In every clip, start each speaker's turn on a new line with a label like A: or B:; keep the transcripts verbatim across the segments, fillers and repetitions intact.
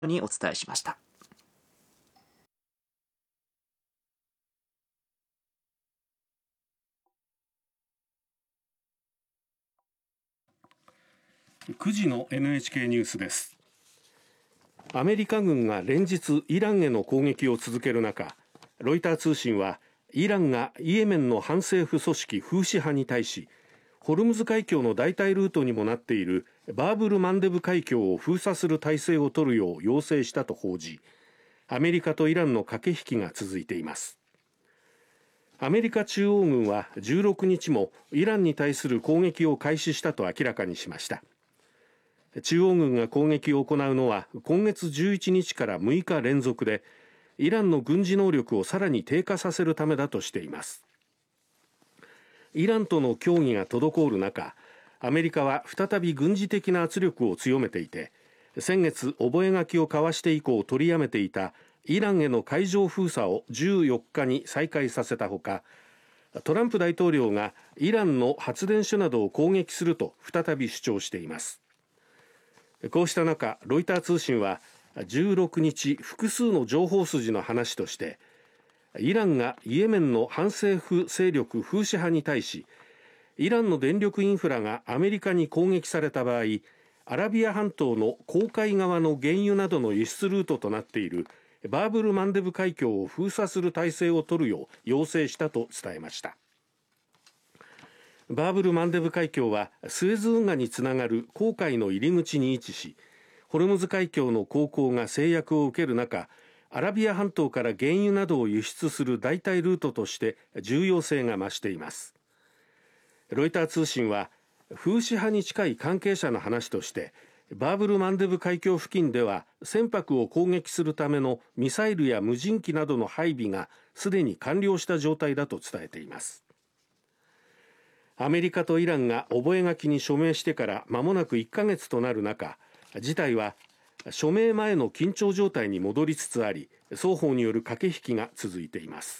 A: にお伝えしました。
B: くじの エヌエイチケー ニュースです。アメリカ軍が連日イランへの攻撃を続ける中、ロイター通信はイランがイエメンの反政府組織フーシ派に対し、ホルムズ海峡の代替ルートにもなっているバーブルマンデブ海峡を封鎖する体制を取るよう要請したと報じ、アメリカとイランの駆け引きが続いています。アメリカ中央軍はじゅうろくにちもイランに対する攻撃を開始したと明らかにしました。中央軍が攻撃を行うのは今月じゅういちにちからむいか連続で、イランの軍事能力をさらに低下させるためだとしています。イランとの協議が滞る中、アメリカは再び軍事的な圧力を強めていて、先月覚書を交わして以降取りやめていたイランへの海上封鎖をじゅうよっかに再開させたほか、トランプ大統領がイランの発電所などを攻撃すると再び主張しています。こうした中、ロイター通信はじゅうろくにち複数の情報筋の話として、イランがイエメンの反政府勢力フーシ派に対し、イランの電力インフラがアメリカに攻撃された場合、アラビア半島の公海側の原油などの輸出ルートとなっているバーブルマンデブ海峡を封鎖する体制を取るよう要請したと伝えました。バーブルマンデブ海峡はスエズ運河につながる紅海の入り口に位置し、ホルムズ海峡の航行が制約を受ける中、アラビア半島から原油などを輸出する代替ルートとして重要性が増しています。ロイター通信はフーシ派に近い関係者の話として、バーブルマンデブ海峡付近では船舶を攻撃するためのミサイルや無人機などの配備がすでに完了した状態だと伝えています。アメリカとイランが覚書に署名してから間もなくいっかげつとなる中、事態は署名前の緊張状態に戻りつつあり、双方による駆け引きが続いています。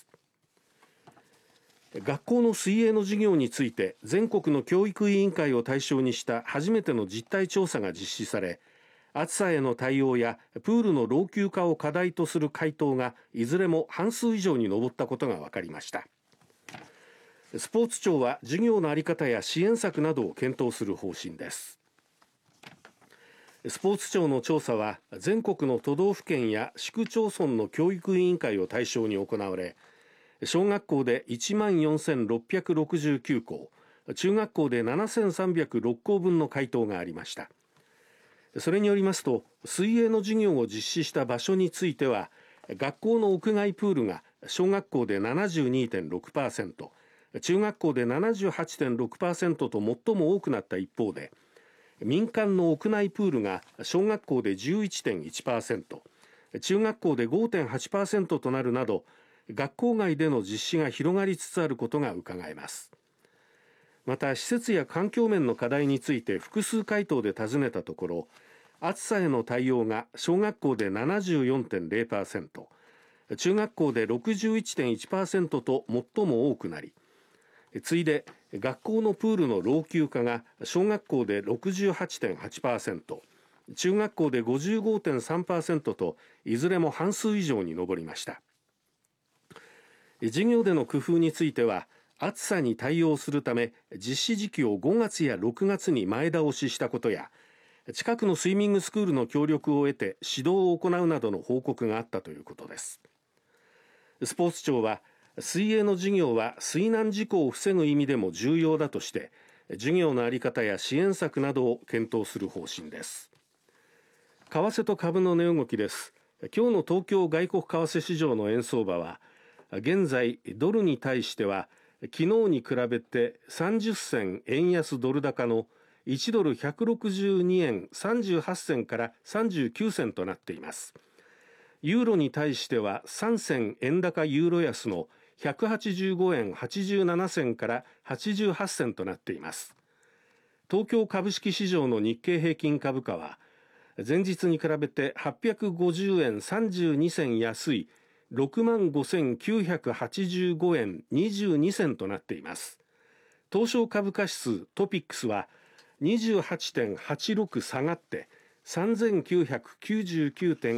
B: 学校の水泳の授業について全国の教育委員会を対象にした初めての実態調査が実施され、暑さへの対応やプールの老朽化を課題とする回答がいずれも半数以上に上ったことが分かりました。スポーツ庁は授業の在り方や支援策などを検討する方針です。スポーツ庁の調査は全国の都道府県や市区町村の教育委員会を対象に行われ、小学校でいちまんよんせんろっぴゃくろくじゅうきゅうこう、中学校でななせんさんびゃくろっこうぶんの回答がありました。それによりますと、水泳の授業を実施した場所については、学校の屋外プールが小学校で ななじゅうにてんろくパーセント、中学校で ななじゅうはちてんろくパーセント と最も多くなった一方で、民間の屋内プールが小学校で じゅういってんいちパーセント、中学校で ごてんはちパーセント となるなど、学校外での実施が広がりつつあることがうかがえます。また、施設や環境面の課題について複数回答で尋ねたところ、暑さへの対応が小学校で ななじゅうよんてんれいパーセント、中学校で ろくじゅういってんいちパーセント と最も多くなり、次いで学校のプールの老朽化が小学校で ろくじゅうはちてんはちパーセント、中学校で ごじゅうごてんさんパーセント といずれも半数以上に上りました。授業での工夫については、暑さに対応するため実施時期をごがつやろくがつに前倒ししたことや、近くのスイミングスクールの協力を得て指導を行うなどの報告があったということです。スポーツ庁は、水泳の授業は水難事故を防ぐ意味でも重要だとして、授業の在り方や支援策などを検討する方針です。為替と株の値動きです。今日の東京外国為替市場の円相場は、現在ドルに対しては昨日に比べてさんじゅっせん円安ドル高のいちドルひゃくろくじゅうにえんさんじゅうはち銭からさんじゅうきゅう銭となっています。ユーロに対してはさん銭円高ユーロ安のひゃくはちじゅうごえんはちじゅうなな銭からはちじゅうはち銭となっています。東京株式市場の日経平均株価は前日に比べてはっぴゃくごじゅうえんさんじゅうに銭安いろくまんごせんきゅうひゃくはちじゅうごえんにじゅうに銭となっています。東証株価指数トピックスは にじゅうはちてんはちろく 下がって さんぜんきゅうひゃくきゅうじゅうきゅうてん